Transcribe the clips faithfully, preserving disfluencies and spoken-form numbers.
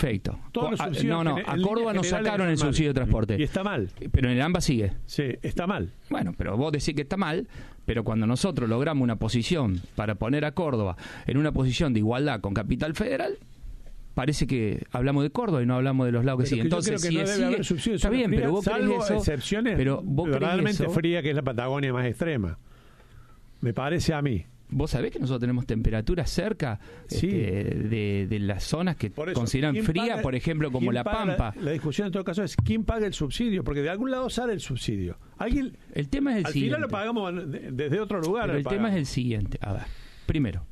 Perfecto. Todos los Co- subsidios no, no, en- a en Córdoba líneas no sacaron el generales están subsidio de mal. transporte. Y está mal. Pero en el AMBA sigue. Sí, está mal. Bueno, pero vos decís que está mal, pero cuando nosotros logramos una posición para poner a Córdoba en una posición de igualdad con Capital Federal, parece que hablamos de Córdoba y no hablamos de los lados que Pero siguen. que yo Entonces, creo que si no es- debe sigue, haber subsidios está en zona bien, fría, pero vos crees salvo eso, excepciones pero vos crees verdaderamente eso, fría, que es la Patagonia más extrema. Me parece a mí. Vos sabés que nosotros tenemos temperaturas cerca Sí. este, de, de las zonas que Por eso, consideran ¿quién fría, paga- por ejemplo, como quién La paga Pampa. La, la discusión en todo caso es quién paga el subsidio, porque de algún lado sale el subsidio. Alguien, El tema es el al siguiente. final lo pagamos de- desde otro lugar. Pero lo el tema pagamos. es el siguiente. A ver, primero,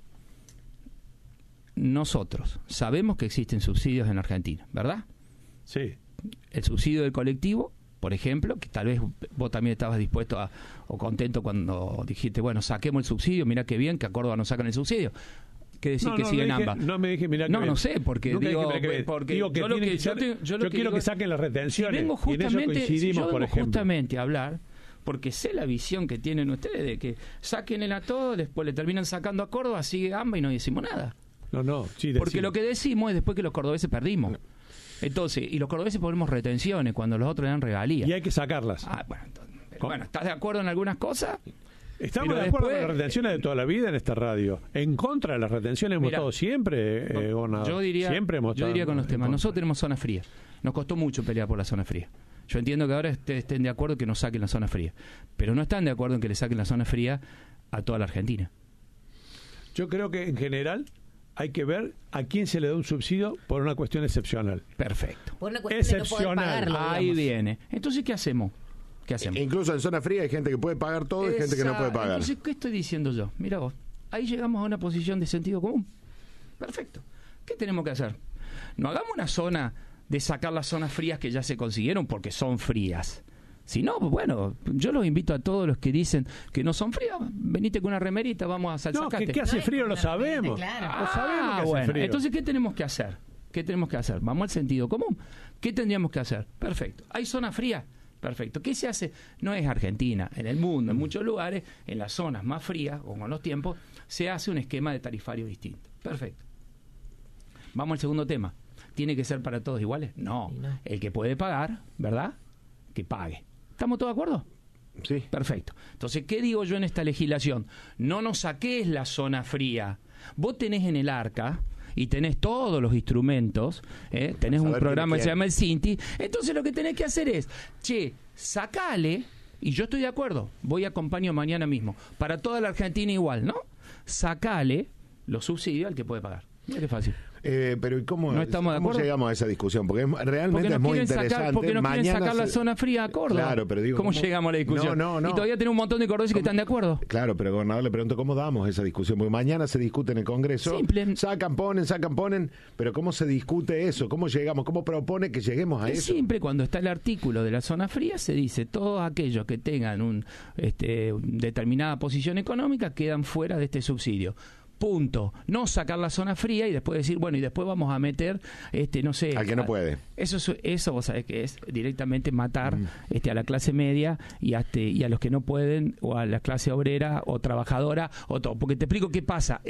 nosotros sabemos que existen subsidios en Argentina, ¿verdad? Sí. El subsidio del colectivo, por ejemplo, que tal vez vos también estabas dispuesto a, o contento cuando dijiste, bueno, saquemos el subsidio, mira qué bien que a Córdoba no sacan el subsidio. ¿Qué decir No, que no, siguen no dije- ambas? no me dije, mirá que No, bien. no sé, porque Nunca digo, dije, mirá que bien. porque Digo que yo lo tiene que, que yo, ser- te- yo lo yo que quiero digo que es- saquen las retenciones, Si vengo y en eso justamente, coincidimos, yo por vengo ejemplo. justamente a hablar, porque sé la visión que tienen ustedes de que saquen a todo, después le terminan sacando a Córdoba, sigue AMBA y no decimos nada. No, no, sí, Porque decimos. lo que decimos es después que los cordobeses perdimos. Entonces, y los cordobeses ponemos retenciones cuando los otros le dan regalías. Y hay que sacarlas. Ah, bueno, entonces, pero ¿Cómo? bueno, ¿estás de acuerdo en algunas cosas? Estamos pero de acuerdo después- con las retenciones de toda la vida en esta radio. En contra de las retenciones hemos Mira, estado siempre, eh, gobernador. Yo diría, Siempre hemos yo estado diría con los en temas. contra. Nosotros tenemos zona fría. Nos costó mucho pelear por la zona fría. Yo entiendo que ahora est- estén de acuerdo que nos saquen la zona fría. Pero no están de acuerdo en que le saquen la zona fría a toda la Argentina. Yo creo que en general hay que ver a quién se le da un subsidio por una cuestión excepcional. Perfecto. Por una cuestión de no poder Excepcional. pagarlo, Ahí digamos. viene. Entonces, ¿qué hacemos? ¿Qué hacemos? Incluso en zona fría hay gente que puede pagar todo y gente que no puede Exacto. pagar. Entonces, ¿qué estoy diciendo yo? Mira vos, ahí llegamos a una posición de sentido común. Perfecto. ¿Qué tenemos que hacer? No hagamos una zona de sacar las zonas frías que ya se consiguieron porque son frías. Si no, pues bueno, yo los invito a todos los que dicen que no son frías, venite con una remerita, vamos a No, salsacate. que, que hace No, frío con lo una sabemos. remerita, claro. Lo sabemos que Ah, hace bueno, frío. entonces, ¿qué tenemos que hacer? ¿Qué tenemos que hacer? Vamos al sentido común. ¿Qué tendríamos que hacer? Perfecto. ¿Hay zona fría? Perfecto. ¿Qué se hace? No es Argentina, en el mundo, en muchos lugares, en las zonas más frías o con los tiempos, se hace un esquema de tarifario distinto. Perfecto. Vamos al segundo tema. ¿Tiene que ser para todos iguales? No. Y no. El que puede pagar, ¿verdad? Que pague. ¿Estamos todos de acuerdo? Sí. Perfecto. Entonces, ¿qué digo yo en esta legislación? No nos saques la zona fría. Vos tenés en el ARCA y tenés todos los instrumentos, ¿eh? tenés un saber programa que quién se es llama el Cinti, entonces lo que tenés que hacer es, che, sacale, y yo estoy de acuerdo, voy a acompañar mañana mismo, para toda la Argentina igual, ¿no? Sacale los subsidios al que puede pagar. Mira qué fácil. Eh, pero ¿y cómo, ¿No estamos de cómo acuerdo? llegamos a esa discusión? Porque es- realmente Porque es nos muy quieren interesante. sacar, porque nos quieren Mañana sacar la se- zona fría a Córdoba. Claro, pero digo, ¿Cómo, ¿cómo? llegamos a la discusión? No, no, no. Y todavía tenemos un montón de cordobeses que están de acuerdo. Claro, pero gobernador le pregunto cómo damos esa discusión, porque mañana se discute en el Congreso. Simple. Sacan, ponen, sacan, ponen, pero ¿cómo se discute eso? ¿Cómo llegamos? ¿Cómo propone que lleguemos a Que eso? siempre cuando está el artículo de la zona fría se dice todos aquellos que tengan un este, determinada posición económica quedan fuera de este subsidio. Punto. No sacar la zona fría y después decir, bueno, y después vamos a meter, este, no sé. Al que no a- puede. Eso, es- eso vos sabés que es directamente matar Mm. este, a la clase media y a, este, y a los que no pueden, o a la clase obrera o trabajadora, o todo. Porque te explico qué pasa.